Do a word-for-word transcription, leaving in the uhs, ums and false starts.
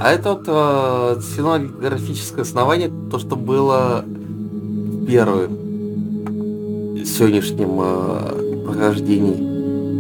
А это вот, а, сценографическое основание, то, что было в первом сегодняшнем, а, прохождении.